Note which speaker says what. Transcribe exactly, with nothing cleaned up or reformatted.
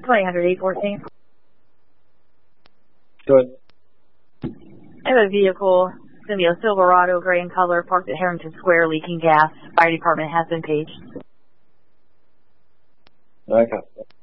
Speaker 1: twenty hundred eight fourteen.
Speaker 2: Good.
Speaker 1: I have a vehicle. It's going to be a Silverado, gray in color, parked at Harrington Square, leaking gas. Fire department has been paged.
Speaker 2: Okay.